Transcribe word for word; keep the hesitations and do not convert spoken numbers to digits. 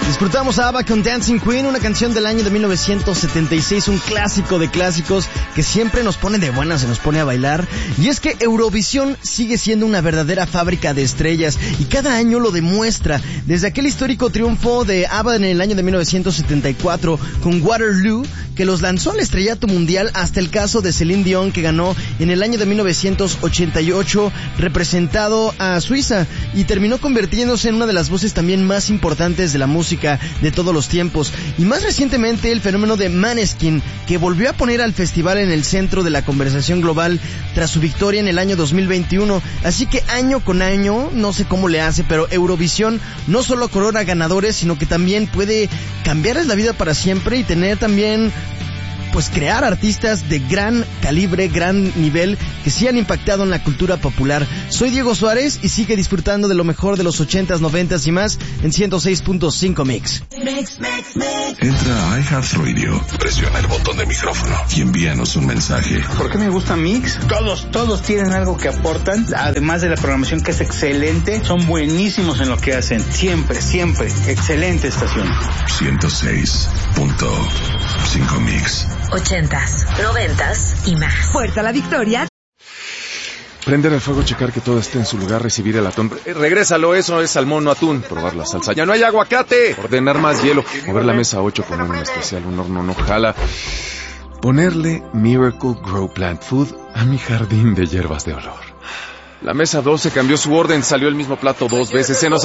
Disfrutamos a ABBA con Dancing Queen, una canción del año de mil novecientos setenta y seis, un clásico de clásicos que siempre nos pone de buenas, se nos pone a bailar. Y es que Eurovisión sigue siendo una verdadera fábrica de estrellas y cada año lo demuestra. Desde aquel histórico triunfo de ABBA en el año de mil novecientos setenta y cuatro con Waterloo, que los lanzó al estrellato mundial, hasta el caso de Celine Dion, que ganó en el año de mil novecientos ochenta y ocho representado a Suiza y terminó convirtiéndose en una de las voces también más importantes de la música de todos los tiempos. Y más recientemente el fenómeno de Måneskin, que volvió a poner al festival en el centro de la conversación global tras su victoria en el año dos mil veintiuno. Así que año con año, no sé cómo le hace, pero Eurovisión no solo corona ganadores, sino que también puede cambiarles la vida para siempre y tener también, pues, crear artistas de gran calibre, gran nivel, que sí han impactado en la cultura popular. Soy Diego Suárez y sigue disfrutando de lo mejor de los ochentas, noventas y más en ciento seis punto cinco Mix. Mix, mix, mix. Entra a iHeartRadio, presiona el botón de micrófono y envíanos un mensaje. ¿Por qué me gusta Mix? Todos, todos tienen algo que aportan, además de la programación que es excelente, son buenísimos en lo que hacen. Siempre, siempre, excelente estación. ciento seis punto cinco Mix. Ochentas, noventas y más. Puerta a la Victoria. Prender el fuego, checar que todo esté en su lugar, recibir el atún. Eh, regrésalo, eso es salmón, no atún. Probar la salsa. ¡Ya no hay aguacate! Ordenar más hielo. Mover la mesa ocho, poner un especial, un horno no jala. Ponerle Miracle Grow Plant Food a mi jardín de hierbas de olor. La mesa doce cambió su orden, salió el mismo plato dos veces. Se nos